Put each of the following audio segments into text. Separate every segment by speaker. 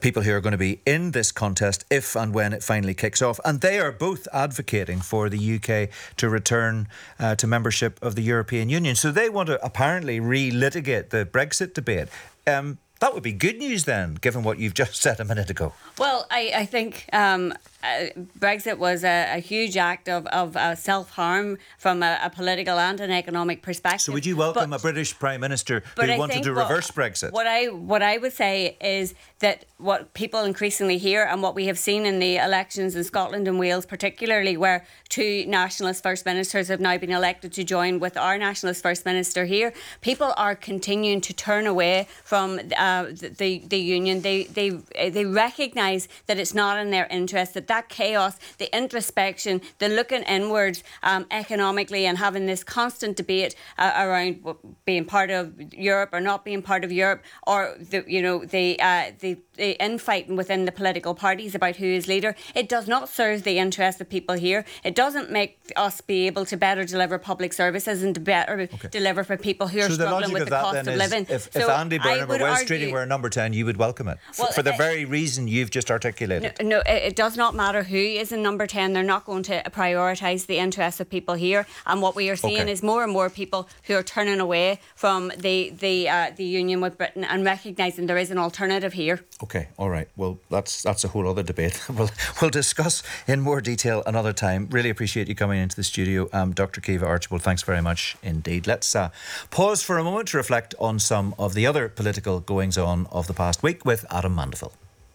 Speaker 1: people who are going to be in this contest if and when it finally kicks off. And they are both advocating for the UK to return to membership of the European Union. So they want to apparently relitigate the Brexit debate. That would be good news then, given what you've just said a minute ago.
Speaker 2: Well, I think Brexit was a huge act of self-harm from a political and an economic perspective.
Speaker 1: So would you welcome a British Prime Minister who wanted to reverse Brexit?
Speaker 2: What I would say is that what people increasingly hear, and what we have seen in the elections in Scotland and Wales particularly, where two nationalist First Ministers have now been elected to join with our nationalist First Minister here, people are continuing to turn away from the union. They recognise that it's not in their interest, that chaos, the introspection, the looking inwards economically, and having this constant debate around being part of Europe or not being part of Europe, or the infighting within the political parties about who is leader. It does not serve the interest of people here. It doesn't make us be able to better deliver public services and to better deliver for people who are struggling with the cost of living.
Speaker 1: If Andy Burnham or Wes Streeting were number 10, you would welcome it, for the very reason you've just articulated.
Speaker 2: No, it does not matter who is in number 10. They're not going to prioritise the interests of people here. And what we are seeing is more and more people who are turning away from the union with Britain and recognising there is an alternative here.
Speaker 1: Okay, all right. Well, that's a whole other debate. We'll discuss in more detail another time. Really appreciate you coming into the studio. Dr. Caoimhe Archibald, thanks very much indeed. Let's pause for a moment to reflect on some of the other political goings-on of the past week with Adam Mandeville.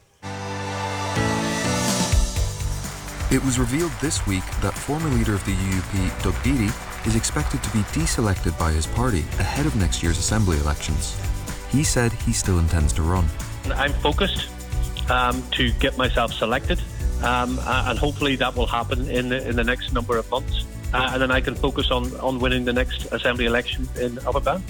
Speaker 3: It was revealed this week that former leader of the UUP, Doug Beattie, is expected to be deselected by his party ahead of next year's Assembly elections. He said he still intends to run.
Speaker 4: I'm focused to get myself selected, and hopefully that will happen in the next number of months, and then I can focus on winning the next Assembly election in Aberfan.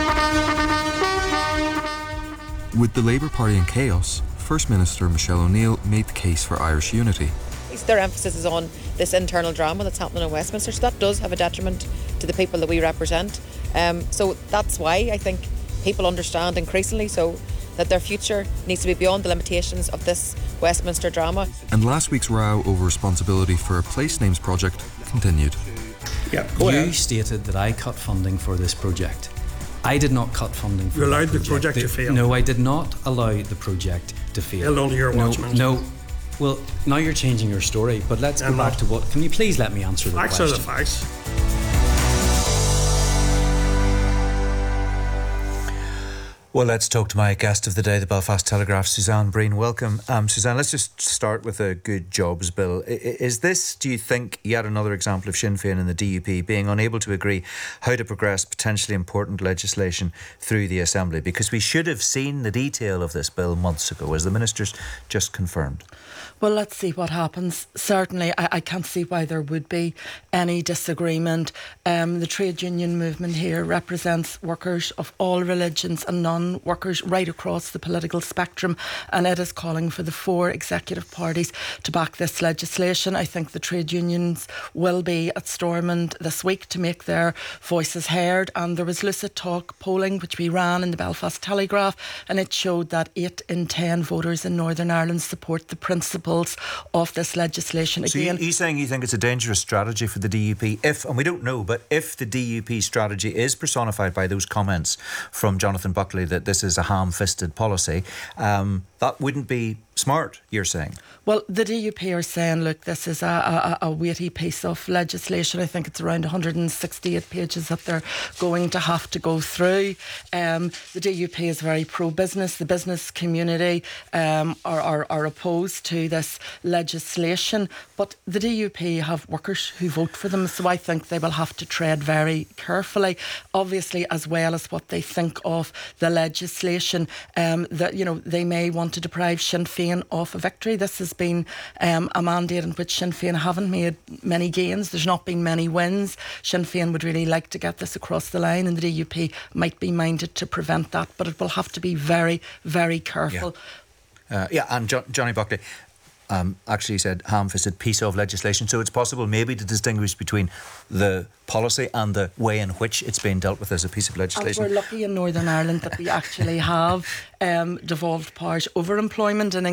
Speaker 3: With the Labour Party in chaos, First Minister Michelle O'Neill made the case for Irish unity.
Speaker 5: Their emphasis is on this internal drama that's happening in Westminster, so that does have a detriment to the people that we represent. So that's why I think people understand increasingly so that their future needs to be beyond the limitations of this Westminster drama.
Speaker 3: And last week's row over responsibility for a place names project continued.
Speaker 6: Yeah,
Speaker 7: you stated that I cut funding for this project. I did not cut funding for
Speaker 6: You allowed the project to fail.
Speaker 7: No, I did not allow the project to fail.
Speaker 6: Held on to your watchman.
Speaker 7: No. Well, now you're changing your story, but let's go back to what... Can you please let me answer the question?
Speaker 6: Facts are the facts.
Speaker 1: Well, let's talk to my guest of the day, the Belfast Telegraph, Suzanne Breen. Welcome. Suzanne, let's just start with a good jobs bill. Is this, do you think, yet another example of Sinn Féin and the DUP being unable to agree how to progress potentially important legislation through the Assembly? Because we should have seen the detail of this bill months ago, as the ministers just confirmed.
Speaker 8: Well, let's see what happens. Certainly, I can't see why there would be any disagreement. The trade union movement here represents workers of all religions and non-workers right across the political spectrum, and it is calling for the four executive parties to back this legislation. I think the trade unions will be at Stormont this week to make their voices heard, and there was lucid talk polling which we ran in the Belfast Telegraph, and it showed that 8 in 10 voters in Northern Ireland support the principles of this legislation.
Speaker 1: So you're saying you think it's a dangerous strategy for the DUP if, and we don't know, but if the DUP strategy is personified by those comments from Jonathan Buckley that this is a ham-fisted policy, that wouldn't be smart, you're saying? Well,
Speaker 8: the DUP are saying, look, this is a weighty piece of legislation. I think it's around 168 pages that they're going to have to go through. The DUP is very pro-business. The business community are opposed to this legislation. But the DUP have workers who vote for them, so I think they will have to tread very carefully, obviously, as well as what they think of the legislation. That, you know, they may want to deprive Sinn Féin of a victory. This has been a mandate in which Sinn Féin haven't made many gains. There's not been many wins. Sinn Féin would really like to get this across the line, and the DUP might be minded to prevent that, but it will have to be very, very careful.
Speaker 1: And Johnny Buckley actually said ham-fisted piece of legislation, so it's possible maybe to distinguish between the policy and the way in which it's being dealt with as a piece of legislation.
Speaker 8: And we're lucky in Northern Ireland that we actually have devolved powers over employment, and